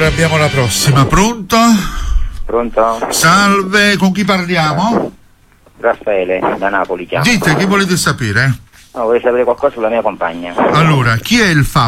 abbiamo la prossima. Pronto? Pronto? Salve, con chi parliamo? Raffaele, da Napoli chiamo. Dite, che volete sapere? No, vorrei sapere qualcosa sulla mia compagna. Allora, chi è il